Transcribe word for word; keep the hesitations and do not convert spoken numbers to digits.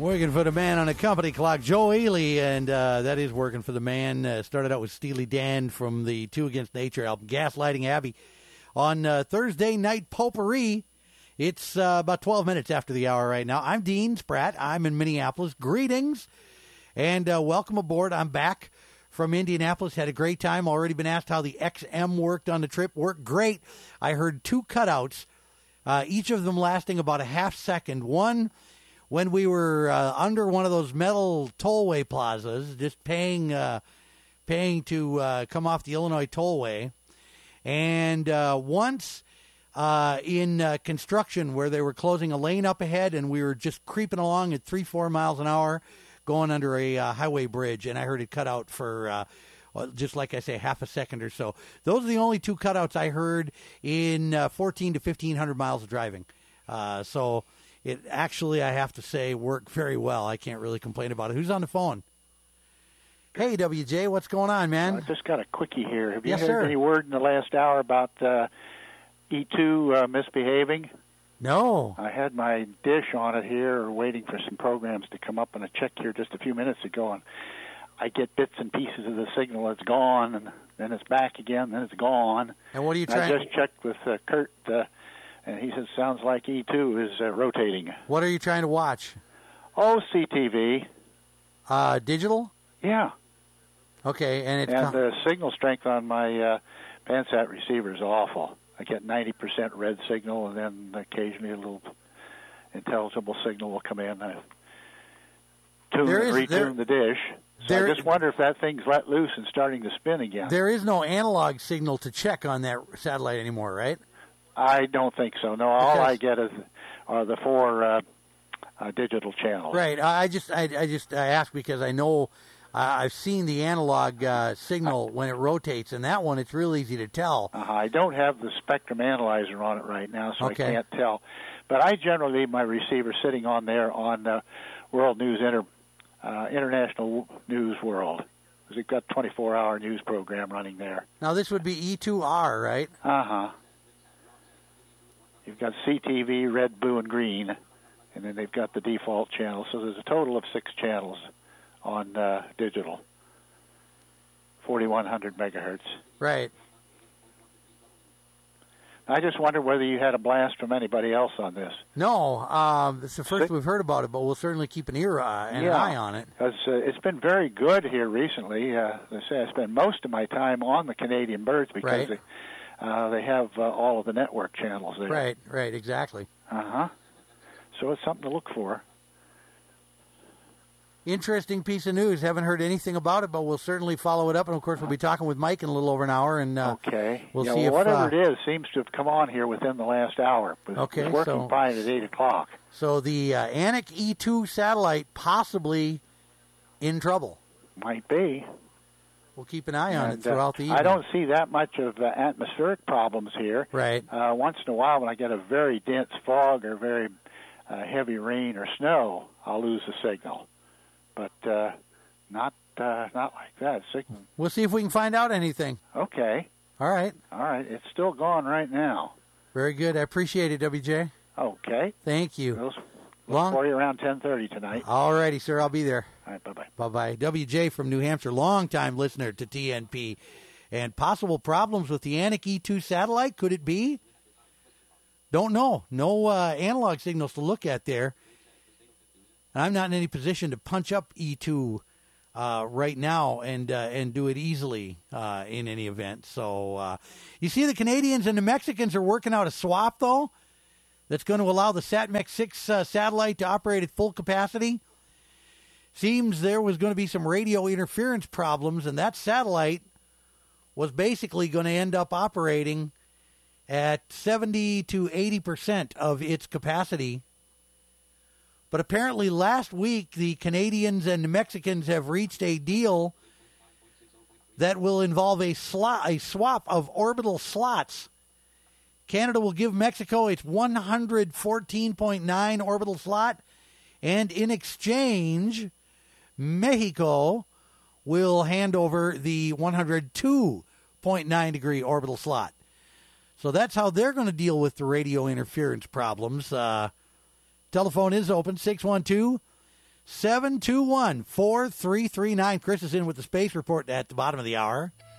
Working for the man on a company clock, Joe Ely, and uh, that is Working for the Man. Uh, started out with Steely Dan from the Two Against Nature album, Gaslighting Abbey. On uh, Thursday Night Potpourri, it's uh, about twelve minutes after the hour right now. I'm Dean Spratt. I'm in Minneapolis. Greetings, and uh, welcome aboard. I'm back from Indianapolis. Had a great time. Already been asked how the X M worked on the trip. Worked great. I heard two cutouts, uh, each of them lasting about a half second. One when we were uh, under one of those metal tollway plazas, just paying uh, paying to uh, come off the Illinois Tollway. And uh, once uh, in uh, construction where they were closing a lane up ahead and we were just creeping along at three, four miles an hour going under a uh, highway bridge, and I heard it cut out for, uh, well, just like I say, half a second or so. Those are the only two cutouts I heard in uh, fourteen to fifteen hundred miles of driving. Uh, so... It actually, I have to say, worked very well. I can't really complain about it. Who's on the phone? Hey, W J, what's going on, man? I just got a quickie here. Have you yes, heard sir. any word in the last hour about uh, E two uh, misbehaving? No. I had my dish on it here, waiting for some programs to come up, and I checked here just a few minutes ago, and I get bits and pieces of the signal. It's gone, and then it's back again, then it's gone. And what are you and trying? I just checked with uh, Kurt. Uh, And he says, sounds like E two is uh, rotating. What are you trying to watch? Oh, C T V. Uh, digital? Yeah. Okay, and it's... And com- the signal strength on my uh, Pansat receiver is awful. I get ninety percent red signal, and then occasionally a little intelligible signal will come in. I tune There and is- retune there- the dish. So there- I just wonder if that thing's let loose and starting to spin again. There is no analog signal to check on that satellite anymore, right? I don't think so. No, all Because- I get is are the four uh, uh, digital channels. Right. I just I, I just I ask because I know uh, I've seen the analog uh, signal when it rotates, and that one it's real easy to tell. Uh-huh. I don't have the spectrum analyzer on it right now, so Okay. I can't tell. But I generally leave my receiver sitting on there on uh, World News Inter, uh, International News World, because we've got a twenty-four hour news program running there. Now this would be E two R, right? Uh-huh. You've got C T V, red, blue, and green, and then they've got the default channel. So there's a total of six channels on uh, digital, forty-one hundred megahertz. Right. I just wonder whether you had a blast from anybody else on this. No, um, it's the first Six- we've heard about it, but we'll certainly keep an ear uh, and Yeah. an eye on it. Because uh, it's been very good here recently. Uh, I say I spend most of my time on the Canadian Birds because Right. they, uh, they have uh, all of the network channels there. Right, right, exactly. Uh-huh. So it's something to look for. Interesting piece of news. Haven't heard anything about it, but we'll certainly follow it up. And, of course, we'll be talking with Mike in a little over an hour. And uh, Okay. we'll yeah, see well, if... whatever uh, it is seems to have come on here within the last hour. It was, Okay, it was working so- fine at eight o'clock. So the uh, Anik E two satellite possibly in trouble. Might be. We'll keep an eye on And, it throughout the uh, evening. I don't see that much of uh, atmospheric problems here. Right. Uh, once in a while, when I get a very dense fog or very uh, heavy rain or snow, I'll lose the signal. But uh, not uh, not like that. Signal. We'll see if we can find out anything. Okay. All right. All right. It's still gone right now. Very good. I appreciate it, W J. Okay. Thank you. We'll look Long- for you around ten thirty tonight. All righty, sir. I'll be there. All right. Bye-bye. Bye-bye. W J from New Hampshire, longtime listener to T N P. And possible problems with the Anik E two satellite, could it be? Don't know. No uh, analog signals to look at there. I'm not in any position to punch up E two uh, right now and uh, and do it easily uh, in any event. So uh, you see the Canadians and the Mexicans are working out a swap, though, that's going to allow the SatMex six uh, satellite to operate at full capacity. Seems there was going to be some radio interference problems, and that satellite was basically going to end up operating at seventy to eighty percent of its capacity. But apparently last week, the Canadians and the Mexicans have reached a deal that will involve a, slot, a swap of orbital slots. Canada will give Mexico its one hundred fourteen point nine orbital slot, and in exchange, Mexico will hand over the one hundred two point nine degree orbital slot. So that's how they're going to deal with the radio interference problems. Uh, telephone is open, six one two, seven two one, four three three nine. Chris is in with the space report at the bottom of the hour.